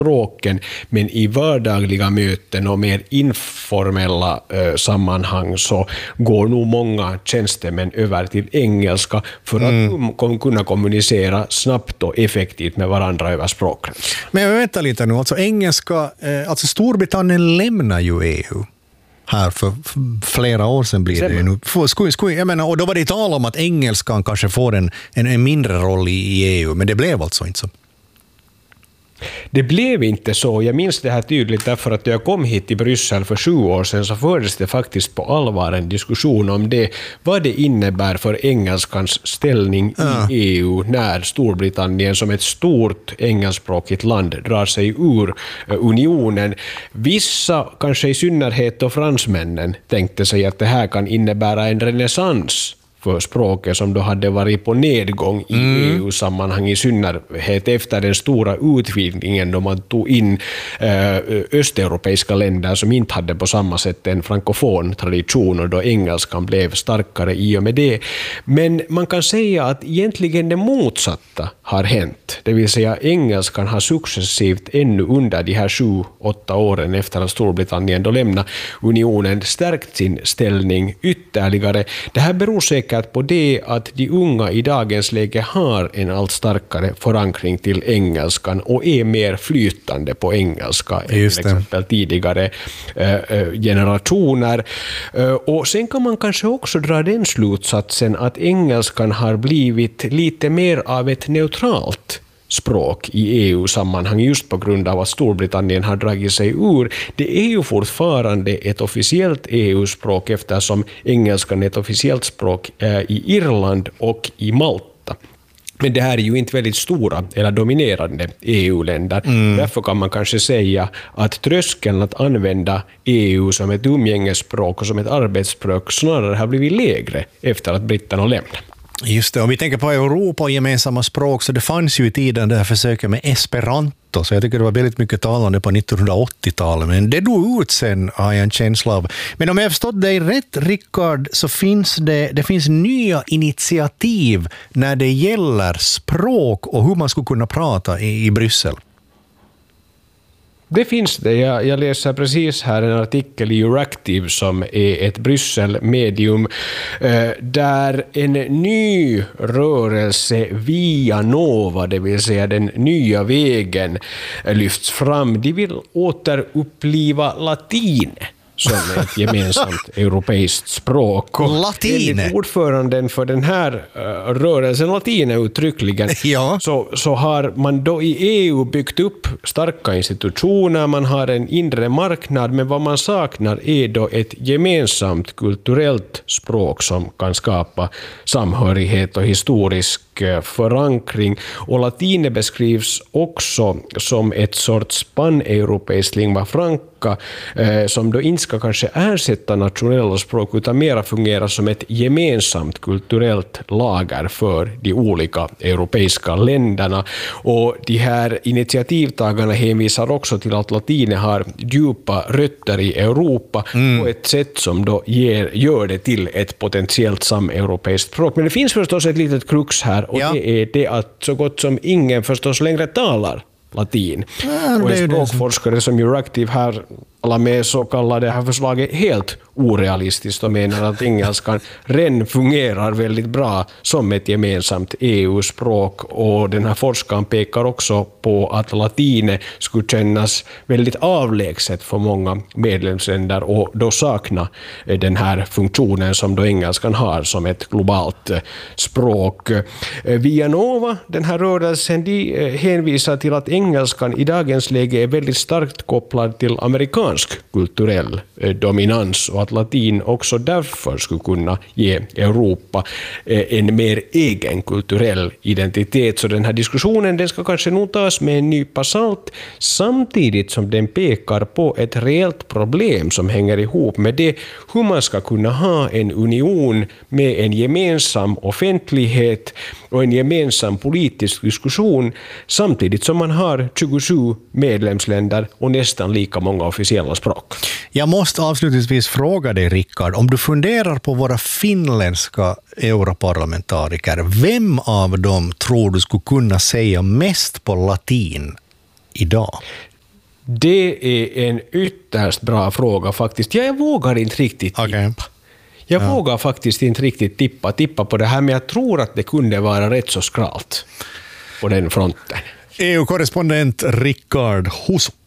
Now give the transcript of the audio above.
språken, men i vardagliga möten och mer informella sammanhang så går nog många tjänstemän över till engelska för att kunna kommunicera snabbt och effektivt med varandra över språkgränser. Men vänta lite nu, alltså engelska, alltså Storbritannien lämnar ju EU. Här för flera år sedan blir det ju nu. Jag menar, och då var det tal om att engelskan kanske får en mindre roll i EU, men det blev alltså inte så. Det blev inte så. Jag minns det här tydligt därför att jag kom hit till Bryssel för 7 år sedan så fördes det faktiskt på allvar en diskussion om det, vad det innebär för engelskans ställning i EU när Storbritannien som ett stort engelskspråkigt land drar sig ur unionen. Vissa, kanske i synnerhet och fransmännen, tänkte sig att det här kan innebära en renässans för språket som då hade varit på nedgång i EU-sammanhang, i synnerhet efter den stora utvidgningen då man tog in östeuropeiska länder som inte hade på samma sätt en frankofon tradition och då engelskan blev starkare i och med det. Men man kan säga att egentligen det motsatta har hänt. Det vill säga engelskan har successivt ännu under de här 7-8 åren efter att Storbritannien då lämnade unionen stärkt sin ställning ytterligare. Det här beror säkert på det att de unga i dagens läge har en allt starkare förankring till engelskan och är mer flytande på engelska än till exempel tidigare generationer. Och sen kan man kanske också dra den slutsatsen att engelskan har blivit lite mer av ett neutralt språk i EU-sammanhang just på grund av att Storbritannien har dragit sig ur. Det är ju fortfarande ett officiellt EU-språk eftersom engelskan är ett officiellt språk i Irland och i Malta. Men det här är ju inte väldigt stora eller dominerande EU-länder. Därför kan man kanske säga att tröskeln att använda EU som ett umgängesspråk och som ett arbetsspråk snarare har blivit lägre efter att britterna lämnade. Just det, om vi tänker på Europa och gemensamma språk så det fanns ju i tiden det här försöket med Esperanto, så jag tycker det var väldigt mycket talande på 1980-talet, men det dog ut sen, har jag en känsla av. Men om jag har förstått dig rätt, Rickard, så finns det finns nya initiativ när det gäller språk och hur man skulle kunna prata i Bryssel. Det finns det. Jag läser precis här en artikel i Euractiv som är ett Bryssel-medium där en ny rörelse via Nova, det vill säga den nya vägen, lyfts fram. De vill återuppliva latin som ett gemensamt europeiskt språk. Och enligt ordföranden för den här rörelsen, latin uttryckligen, så har man då i EU byggt upp starka institutioner, man har en inre marknad, men vad man saknar är då ett gemensamt kulturellt språk som kan skapa samhörighet och historisk förankring. Och latin beskrivs också som ett sorts pan-europeiskt lingua franca som då inte ska kanske ersätta nationella språk utan mera fungera som ett gemensamt kulturellt lager för de olika europeiska länderna. Och de här initiativtagarna hänvisar också till att latin har djupa rötter i Europa på ett sätt som då gör det till ett potentiellt sameuropeiskt språk. Men det finns förstås ett litet krux här och det är det att så gott som ingen förstås längre talar latin. Och en språkforskare som Euractiv här alla med så kallar det här förslaget helt orealistiskt och menar att engelskan redan fungerar väldigt bra som ett gemensamt EU-språk, och den här forskaren pekar också på att latin skulle kännas väldigt avlägset för många medlemsländer och då sakna den här funktionen som då engelskan har som ett globalt språk. Via Nova, den här rörelsen, de hänvisar till att engelskan i dagens läge är väldigt starkt kopplad till amerikansk kulturell dominans och att latin också därför skulle kunna ge Europa en mer egen kulturell identitet. Så den här diskussionen, den ska kanske nog tas med en nypa salt, samtidigt som den pekar på ett reellt problem som hänger ihop med det hur man ska kunna ha en union med en gemensam offentlighet och en gemensam politisk diskussion samtidigt som man har 27 medlemsländer och nästan lika många officiella språk. Jag måste avslutningsvis fråga dig, Rickard, om du funderar på våra finländska europarlamentariker, vem av dem tror du skulle kunna säga mest på latin idag? Det är en ytterst bra fråga faktiskt. Jag vågar inte riktigt tippa. Okej. Jag vågar faktiskt inte riktigt tippa på det här, men jag tror att det kunde vara rätt så skralt på den fronten. EU-korrespondent Rickard Husu.